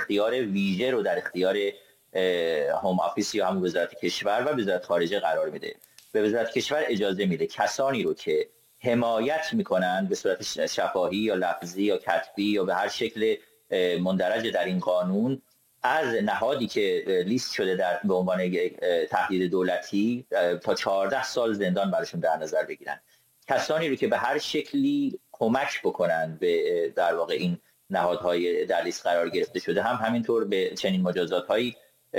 اختیار ویژه رو در اختیار هوم آفیس یا هم وزارت کشور و وزارت خارجه قرار میده. به وزارت کشور اجازه میده کسانی رو که حمایت میکنن به صورت شفاهی یا لفظی یا کتبی یا به هر شکل مندرج در این قانون از نهادی که لیست شده به عنوان تهدید دولتی تا 14 سال زندان براشون در نظر بگیرن. کسانی رو که به هر شکلی کمک بکنن به در واقع این نهادهای در لیست قرار گرفته شده هم همینطور به چنین مجازات‌هایی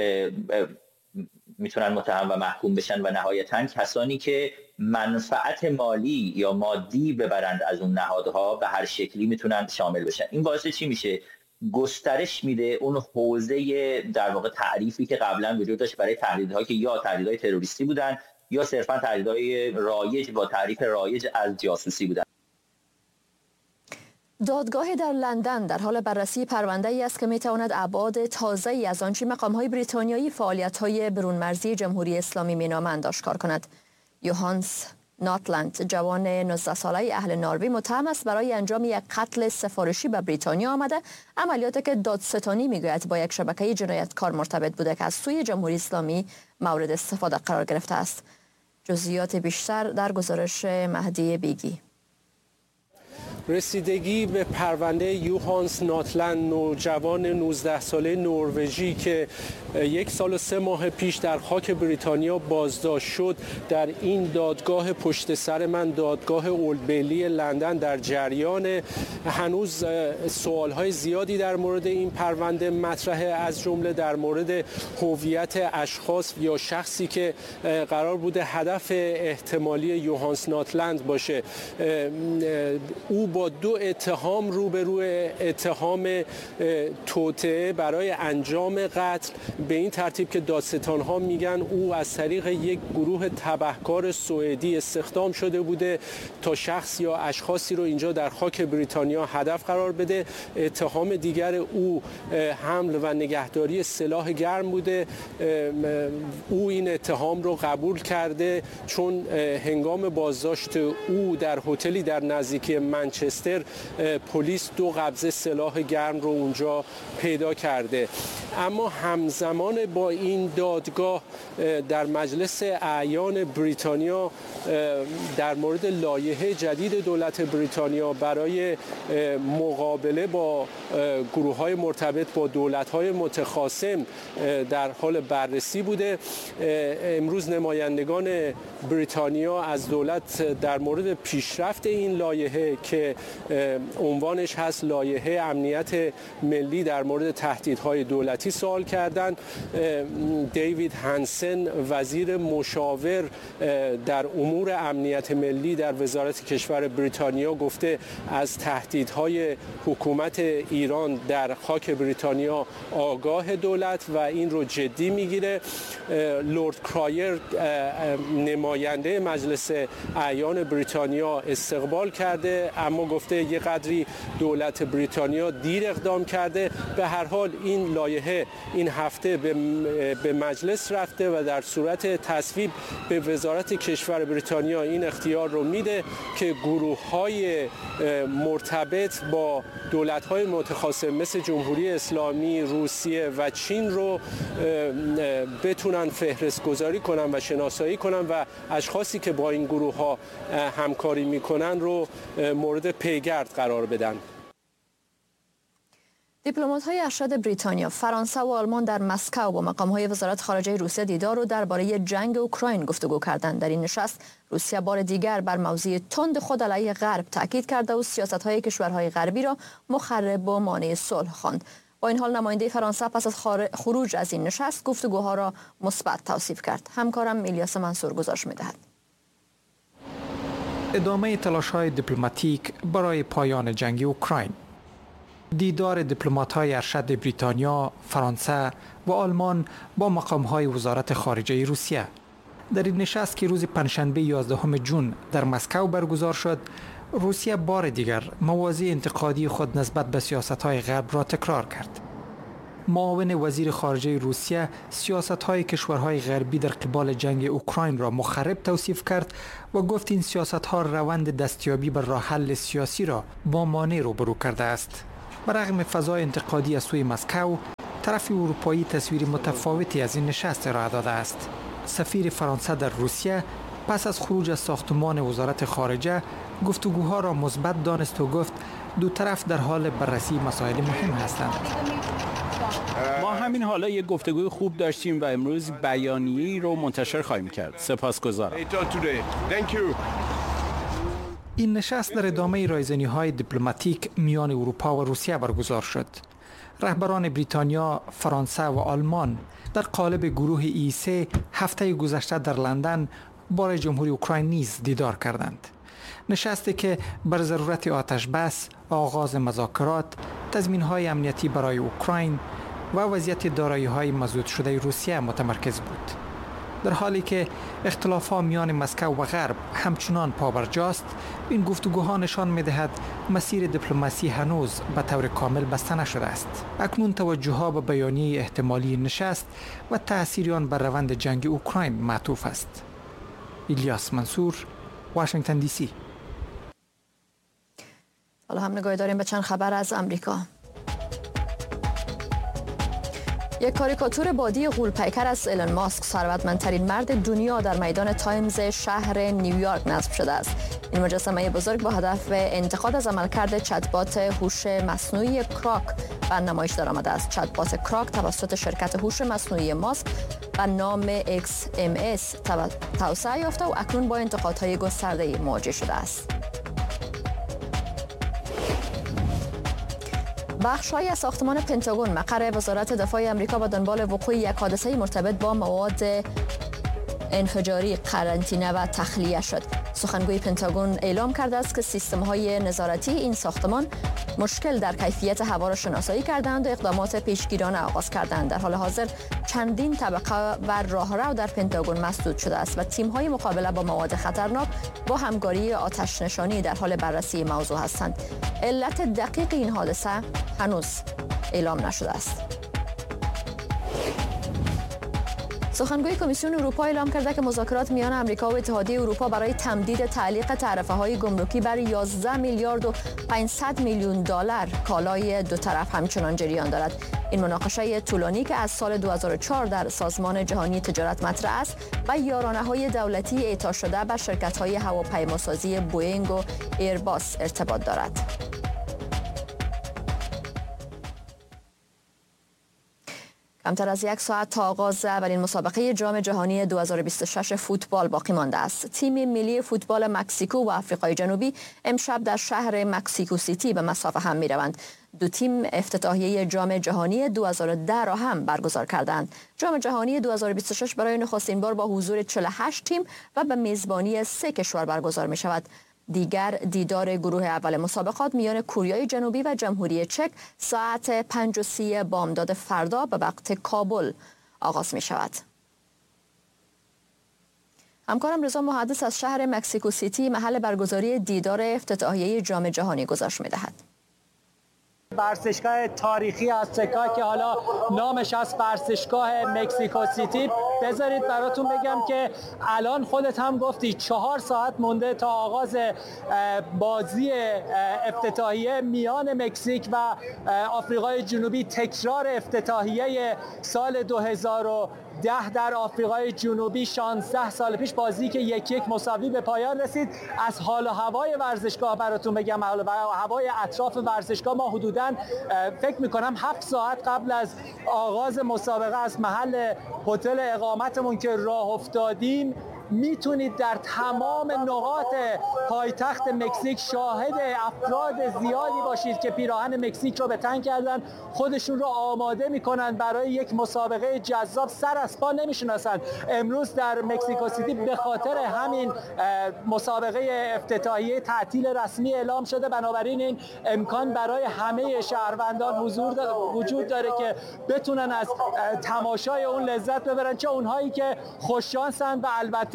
میتونن متهم و محکوم بشن و نهایتاً کسانی که منفعت مالی یا مادی ببرند از اون نهادها به هر شکلی میتونن شامل بشن. این باعث چی میشه؟ گسترش میده اون حوزه در واقع تعریفی که قبلا وجود داشت برای تهدیدها که یا تهدیدهای تروریستی بودن یا صرفا تهدیدهای رایج با تعریف رایج از جاسوسی بودن. دادگاه در لندن در حال بررسی پرونده‌ای است که می‌تواند ابعاد تازه‌ای از آنچه مقام‌های بریتانیایی فعالیت‌های برون‌مرزی جمهوری اسلامی می‌نامند آشکار کند. یوهانس ناتلند، جوان 19 ساله اهل ناروی، متهم است برای انجام یک قتل سفارشی به بریتانیا آمده، عملیاتی که دادستانی میگوید با یک شبکه جنایتکار مرتبط بوده که از سوی جمهوری اسلامی مورد استفاده قرار گرفته است. جزئیات بیشتر در گزارش مهدی بیگی. رسیدگی به پرونده یوهانس ناتلند، نوجوان 19 ساله نروژی که 1 سال و 3 ماه پیش در خاک بریتانیا بازداشت شد، در این دادگاه پشت سر من، دادگاه اولد بیلی لندن در جریان. هنوز سوالهای زیادی در مورد این پرونده مطرحه، از جمله در مورد هویت اشخاص یا شخصی که قرار بوده هدف احتمالی یوهانس ناتلند باشه. او با 2 اتهام روبروی اتهام توطئه برای انجام قتل، به این ترتیب که دادستان‌ها میگن او از طریق یک گروه تبهکار سوئدی استخدام شده بوده تا شخص یا اشخاصی رو اینجا در خاک بریتانیا هدف قرار بده. اتهام دیگر او حمل و نگهداری سلاح گرم بوده. او این اتهام رو قبول کرده چون هنگام بازداشت او در هتلی در نزدیکی منچستر پلیس 2 قبضه سلاح گرم رو اونجا پیدا کرده. اما همزمان با این دادگاه در مجلس اعیان بریتانیا در مورد لایحه جدید دولت بریتانیا برای مقابله با گروه‌های مرتبط با دولت‌های متخاصم در حال بررسی بوده. امروز نمایندگان بریتانیا از دولت در مورد پیشرفت این لایحه که عنوانش هست لایحه امنیت ملی در مورد تهدیدهای دولتی سوال کردند. دیوید هانسن، وزیر مشاور در امور امنیت ملی در وزارت کشور بریتانیا، گفته از تهدیدهای حکومت ایران در خاک بریتانیا آگاه دولت و این رو جدی میگیره. لورد کرایر، نماینده مجلس اعیان بریتانیا، استقبال کرده اما گفته یه قدری دولت بریتانیا دیر اقدام کرده. به هر حال این لایحه این هفته به مجلس رفته و در صورت تصویب به وزارت کشور بریتانیا این اختیار رو میده که گروه‌های مرتبط با دولت‌های متخاصم مثل جمهوری اسلامی، روسیه و چین رو بتونن فهرست گذاری کنن و شناسایی کنن و اشخاصی که با این گروه‌ها همکاری میکنن رو مورد پیگرد قرار بدن. دیپلمات‌های ارشد بریتانیا، فرانسه و آلمان در مسکو با مقام‌های وزارت خارجه روسیه دیدار و درباره جنگ اوکراین گفتگو کردند. در این نشست روسیه بار دیگر بر موضوع تند خود علیه غرب تاکید کرده و سیاست‌های کشورهای غربی را مخرب و مانع صلح خواند. با این حال نماینده فرانسه پس از خروج از این نشست گفتگوها را مثبت توصیف کرد. همکارم الیاس منصور گزارش می‌دهد. ادامه تلاش‌های دیپلماتیک برای پایان جنگ اوکراین. دیدار دیپلمات‌های ارشد بریتانیا، فرانسه و آلمان با مقام‌های وزارت خارجه روسیه. در این نشست که روز پنجشنبه 11 ژوئن در مسکو برگزار شد، روسیه بار دیگر مواضع انتقادی خود نسبت به سیاست‌های غرب را تکرار کرد. معاون وزیر خارجه روسیه سیاست‌های کشورهای غربی در قبال جنگ اوکراین را مخرب توصیف کرد و گفت این سیاست‌ها روند دستیابی به راه حل سیاسی را با مانع روبرو کرده است. برغم فضای انتقادی از سوی مسکو، طرف اروپایی تصویر متفاوتی از این نشست ارائه داده است. سفیر فرانسه در روسیه پس از خروج از ساختمان وزارت خارجه گفتگوها را مثبت دانست و گفت دو طرف در حال بررسی مسائل مهم هستند. ما همین حالا یک گفتگوی خوب داشتیم و امروز بیانیه‌ای رو منتشر خواهیم کرد. سپاسگزارم. این نشست در ادامه رایزنی‌های دیپلماتیک میان اروپا و روسیه برگزار شد. رهبران بریتانیا، فرانسه و آلمان در قالب گروه E3 هفته گذشته در لندن با رئیس جمهور اوکراین نیز دیدار کردند. نشستی که بر ضرورت آتش بس، آغاز مذاکرات، تضمین‌های امنیتی برای اوکراین و وضعیت دارایی‌های مزود شده روسیه متمرکز بود. در حالی که اختلافات میان مسکو و غرب همچنان پابرجاست، این گفتگوها نشان می‌دهد مسیر دیپلماسی هنوز به طور کامل بسته نشده است. اکنون توجه‌ها به بیانیه احتمالی نشست و تأثیر آن بر روند جنگ اوکراین معطوف است. الیاس منصور، واشنگتن دی سی. حالا هم نگاهی داریم به چند خبر از امریکا. یک کاریکاتور بادی غول‌پیکر از ایلان ماسک، ثروتمندترین مرد دنیا، در میدان تایمز شهر نیویورک نصب شده است. این مجسمه بزرگ با هدف انتقاد از عملکرد چت‌بات هوش مصنوعی کراک به نمایش درآمده است. چت‌بات کراک توسط شرکت هوش مصنوعی ماسک به نام XMS توسعه یافته و اکنون با انتقادهای گسترده‌ای مواجه شده است. بخش‌هایی از ساختمان پنتاگون مقر وزارت دفاع آمریکا به دنبال وقوع یک حادثه مرتبط با مواد انفجاری قرنطینه و تخلیه شد. سخنگوی پنتاگون اعلام کرده است که سیستم‌های نظارتی این ساختمان مشکل در کیفیت هوا را شناسایی کردند و اقدامات پیشگیرانه آغاز کردند. در حال حاضر چندین طبقه و راهرو در پنتاگون مسدود شده است و تیم‌های مقابله با مواد خطرناک با همکاری آتش نشانی در حال بررسی موضوع هستند. علت دقیق این حادثه هنوز اعلام نشده است. سخنگوی کمیسیون اروپا اعلام کرده که مذاکرات میان آمریکا و اتحادیه اروپا برای تمدید تعلیق تعرفه‌های گمرکی بر 11 میلیارد و 500 میلیون دلار کالای دو طرف همچنان جریان دارد. این مناقشه طولانی که از سال 2004 در سازمان جهانی تجارت مطرح است و یارانه‌های دولتی اعطا شده به شرکت‌های هواپیماسازی بوئینگ و ایرباس ارتباط دارد. کمتر از یک ساعت تا آغاز اولین مسابقه جام جهانی 2026 فوتبال باقی مانده است. تیم ملی فوتبال مکزیکو و آفریقای جنوبی امشب در شهر مکسیکو سیتی به مسافه هم می‌روند. دو تیم افتتاحیه جام جهانی 2010 را هم برگزار کردند. جام جهانی 2026 برای نخستین بار با حضور 48 تیم و به میزبانی 3 کشور برگزار می‌شود. دیگر دیدار گروه اول مسابقات میان کوریای جنوبی و جمهوری چک ساعت 5:30 بامداد فردا به وقت کابل آغاز می شود. همکارم رضا محدث از شهر مکسیکو سیتی محل برگزاری دیدار افتتاحیه جام جهانی گزارش می دهد. ورزشگاه تاریخی آزتکا که حالا نامش از ورزشگاه مکسیکو سیتی، بذارید براتون بگم که الان خودت هم گفتی 4 ساعت مونده تا آغاز بازی افتتاحیه میان مکزیک و آفریقای جنوبی، تکرار افتتاحیه سال 2010 در آفریقای جنوبی 16 سال پیش، بازی که 1-1 مساوی به پایان رسید. از حال و هوای ورزشگاه براتون بگم، حال و هوای اطراف ورزشگاه، ما حدوداً فکر میکنم 7 ساعت قبل از آغاز مسابقه از محل هتل اقامتمون که راه افتادیم میتونید در تمام نقاط پایتخت مکزیک شاهد افراد زیادی باشید که پیراهن مکزیک رو به تن کردن، خودشون رو آماده میکنن برای یک مسابقه جذاب، سر از پا نمیشناسن. امروز در مکسیکو سیتی به خاطر همین مسابقه افتتاحیه تعطیل رسمی اعلام شده، بنابراین این امکان برای همه شهروندان وجود داره که بتونن از تماشای اون لذت ببرن، چه اونهایی که خوششانسن و البته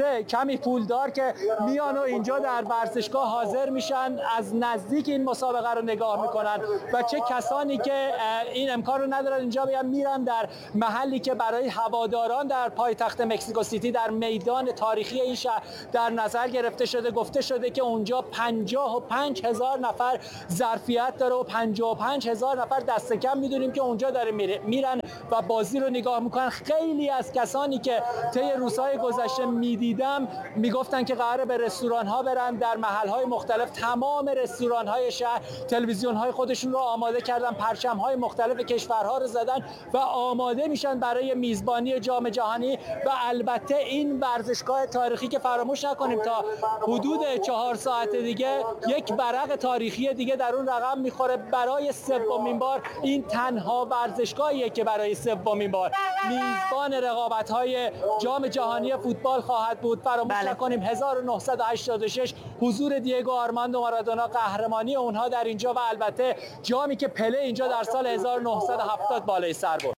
البته کمی پولدار که میان و اینجا در ورزشگاه حاضر میشن، از نزدیک این مسابقه رو نگاه میکنن و چه کسانی که این امکان رو ندارن اینجا بیان میرن در محلی که برای هواداران در پایتخت مکزیکو سیتی در میدان تاریخی این شهر در نظر گرفته شده. گفته شده که اونجا 55,000 نفر ظرفیت داره و 55,000 نفر دست کم میدونیم که اونجا داره میرن و بازی رو نگاه میکنن. خیلی از کسانی که طی روزهای گذشته میدیدم میگفتن که قراره به رستوران ها برن، در محل های مختلف تمام رستوران های شهر تلویزیون های خودشون رو آماده کردن، پرچم های مختلف کشورها رو زدن و آماده میشن برای میزبانی جام جهانی. و البته این ورزشگاه تاریخی که فراموش نکنیم تا حدود 4 ساعت دیگه یک ورق تاریخی دیگه در اون رقم میخوره. برای سومین بار این تنها ورزشگاهیه که برای سومین بار میزبان رقابت‌های جام جهانی فوتبال خواهد بود. فراموش نکنیم 1986 حضور دیگو آرماندو مارادونا، قهرمانی اونها در اینجا و البته جامی که پله اینجا در سال 1970 بالای سر برد.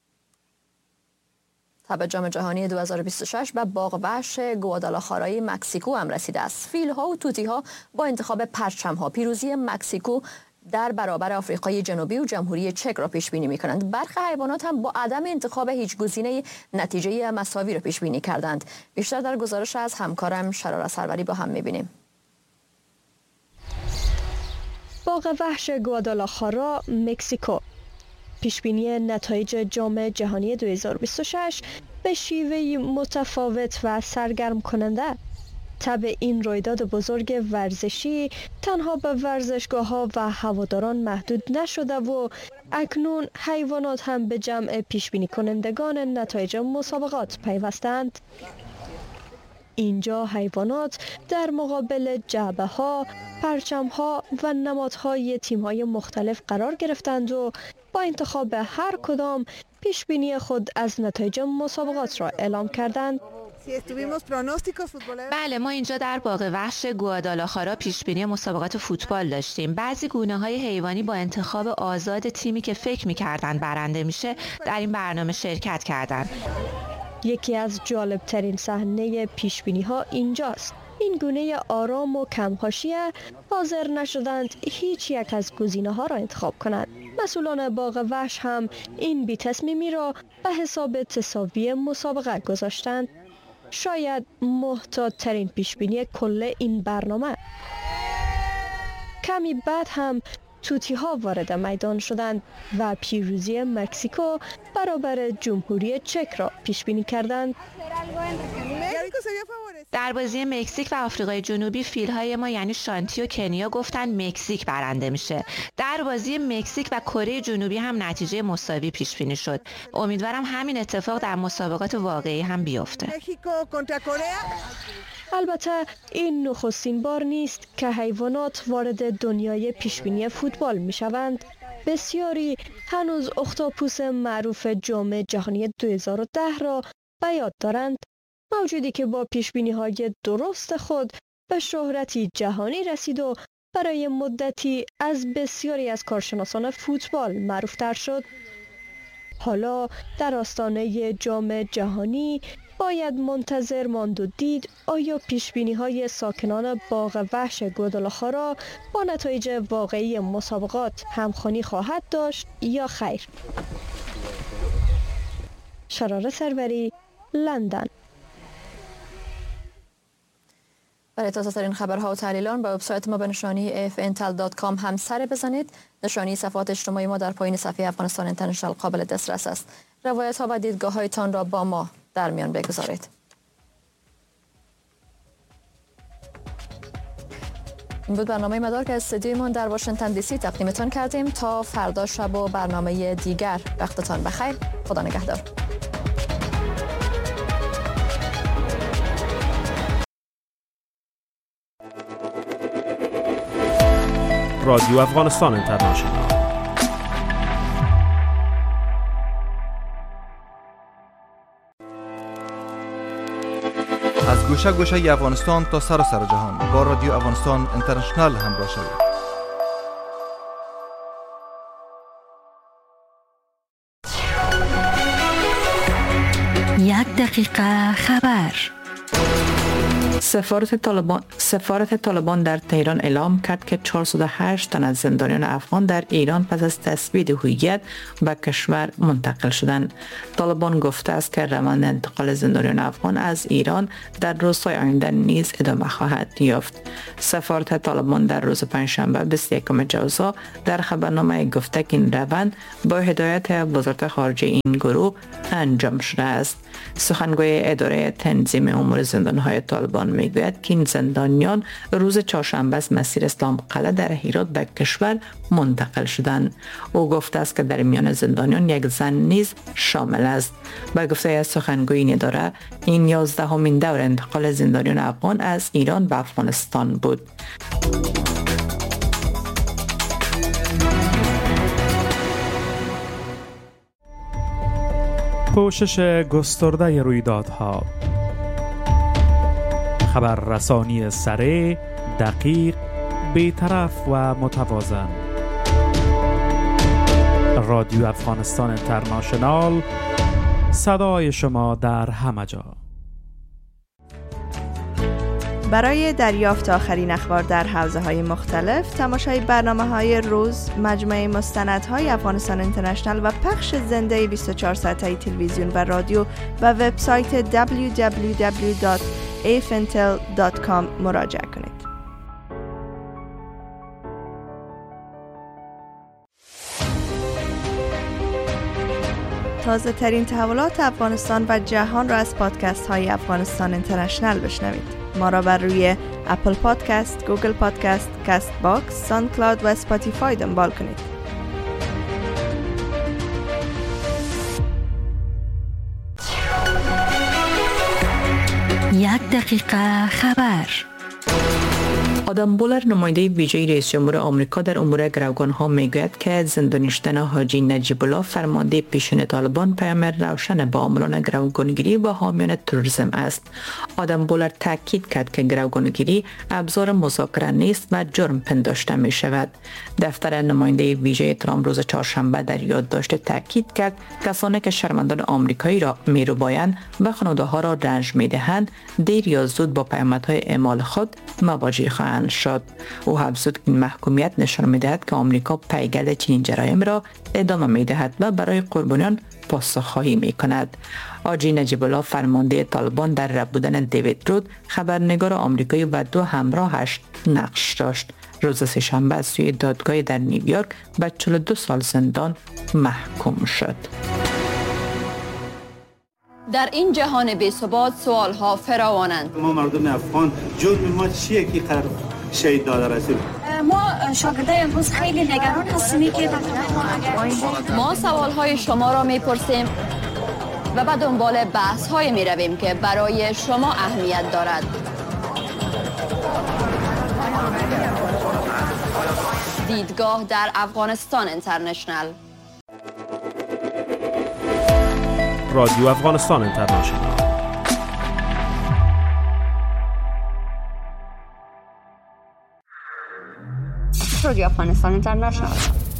تب جام جهانی 2026 به باغ وحش گوادالاخارای مکزیکو هم رسیده است. فیل‌ها و طوطی‌ها با انتخاب پرچم‌ها پیروزی مکزیکو در برابر آفریقای جنوبی و جمهوری چک را پیش بینی می‌کنند. برخی حیوانات هم با عدم انتخاب هیچ گزینه نتیجه مساوی را پیش بینی کردند. بیشتر در گزارش از همکارم شراره سروری با هم می‌بینیم. باغ وحش گوادالاخارا، مکزیکو. پیشبینی نتایج جام جهانی 2026 به شیوهی متفاوت و سرگرم کننده. تب این رویداد بزرگ ورزشی تنها به ورزشگاه‌ها و هواداران محدود نشده و اکنون حیوانات هم به جمع پیشبینی کنندگان نتایج مسابقات پیوستند. اینجا حیوانات در مقابل جعبه‌ها، پرچم‌ها و نمادهای تیم‌های مختلف قرار گرفتند و با انتخاب هر کدام پیشبینی خود از نتایج مسابقات را اعلام کردند. بله، ما اینجا در باغ وحش گوادالاخارا پیشبینی مسابقات فوتبال داشتیم. بعضی گونه‌های حیوانی با انتخاب آزاد تیمی که فکر می‌کردند برنده میشه در این برنامه شرکت کردند. یکی از جالبترین صحنه پیشبینی‌ها اینجاست. این گونه آرام و کم‌حاشیه حاضر نشدند هیچ یک از گزینه‌ها را انتخاب کنند. مسئولان باغ وحش هم این بی‌تصمیمی را به حساب تساوی مسابقه گذاشتند. شاید محتاط‌ترین پیشبینی کل این برنامه. کمی بعد هم طوطی‌ها وارد میدان شدند و پیروزی مکزیکو برابر جمهوری چک را پیش بینی کردند. در بازی مکزیک و آفریقای جنوبی فیل‌های ما یعنی شانتی و کنیا گفتن مکزیک برنده میشه. در بازی مکزیک و کره جنوبی هم نتیجه مساوی پیش بینی شد. امیدوارم همین اتفاق در مسابقات واقعی هم بیفته. البته این نخستین بار نیست که حیوانات وارد دنیای پیشبینی فوتبال میشوند. بسیاری هنوز اختاپوس معروف جام جهانی 2010 را به یاد دارند. موجودی که با پیشبینی‌های درست خود به شهرتی جهانی رسید و برای مدتی از بسیاری از کارشناسان فوتبال معروفتر شد. حالا در آستانه جام جهانی باید منتظر ماند و دید آیا پیشبینی‌های ساکنان باغ وحش گوادالاخارا با نتایج واقعی مسابقات همخوانی خواهد داشت یا خیر. شراره سروری، لندن. برای تازه‌ترین خبرها و تحلیلان با وبسایت ما به نشانی fntal.com هم سر بزنید. نشانی صفحات اجتماعی ما در پایین صفحه افغانستان اینترنشنال قابل دسترس است. روایت‌ها و دیدگاه‌هایتان را با ما در میان بگذارید. این بود برنامه مدار که از استودیومان در واشنگتن دی سی تقدیمتان کردیم. تا فردا شب و برنامه دیگر وقتتان بخیر. خدا نگهدار. رادیو افغانستان اینترنشنال. از گوشه گوشه افغانستان تا سراسر جهان با رادیو افغانستان اینترنشنال همراه شوید. یک دقیقه خبر. سفارت طالبان در تهران اعلام کرد که 408 تن از زندانیان افغان در ایران پس از تثبیت هویت به کشور منتقل شدند. طالبان گفته است که روند انتقال زندانیان افغان از ایران در روزهای آینده نیز ادامه خواهد یافت. سفارت طالبان در روز پنجشنبه 21 جوزا در خبرنامه گفته که این روند با هدایت وزارت خارجه این گروه انجام شده است. سخنگوی اداره تنظیم امور زندانهای طالبان میگوید که این زندانیان روز چهارشنبه از مسیر اسلام قلعه در هرات به کشور منتقل شدند. او گفته است که در میان زندانیان یک زن نیز شامل است. به گفته از سخنگوی این اداره، این 11مین دور انتقال زندانیان افغان از ایران به افغانستان بود. پوشش گسترده رویدادها، خبررسانی سریع، دقیق، بی‌طرف و متوازن. رادیو افغانستان اینترنشنال، صدای شما در همه جا. برای دریافت آخرین اخبار در حوزه‌های مختلف، تماشای برنامه‌های روز، مجموعه مستندهای افغانستان اینترنشنال و پخش زنده 24 ساعته تلویزیون و رادیو و وبسایت www.afintel.com مراجعه کنید. تازه ترین تحولات افغانستان و جهان را از پادکست های افغانستان اینترنشنال بشنوید. ما را بر روی اپل پادکست، گوگل پادکست، کاست باکس، ساوند کلاود و اسپاتیفای دنبال کنید. یک دقیقه خبر. آدم بولر، نماینده ویژه رئیس جمهور آمریکا در امور گروگان‌ها، میگوید که زندانی شدن حاجی نجیب الله، فرمانده پیشین طالبان، پیام روشن با عاملان گروگانگیری و حامیان تروریسم است. آدم بولر تاکید کرد که گروگانگیری ابزار مذاکره نیست و جرم پنداشته می شود. دفتر نماینده ویژه ترامپ روز چهارشنبه در یادداشت تاکید کرد کسانی که شهروندان آمریکایی را می‌روبایند و خانواده‌ها را رنج می‌دهند، دیر یا زود با پیامدهای اعمال خود مواجه خواهند شد. او افزود که این محکومیت نشان می‌دهد که آمریکا پیگرد چنین جرایم را ادامه می‌دهد و برای قربانیان پاسخ‌خواهی می‌کند. حاجی نجیب الله، فرمانده طالبان، در رب بودن دیوید رود، خبرنگار آمریکایی و 2 همراهش نقش داشت. روز سه‌شنبه از سوی دادگاه در نیویورک به 42 سال زندان محکوم شد. در این جهان بی‌ثبات سوال‌ها فراوانند. ما مردم افغان جرم ما چیه که قرار شهید داده رسید؟ ما شاگردای امروز خیلی نگران هستیم که ما سوال‌های شما را می‌پرسیم و به دنبال بحث‌های می‌رویم که برای شما اهمیت دارد. دیدگاه در افغانستان اینترنشنال. رادیو افغانستان اینترنشنال. رادیو افغانستان اینترنشنال.